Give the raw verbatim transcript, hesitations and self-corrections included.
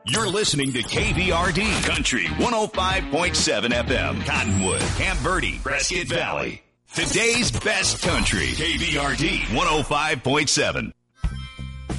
You're listening to K V R D Country one oh five point seven F M, Cottonwood, Camp Verde, Prescott Valley. Today's best country, K V R D one oh five point seven.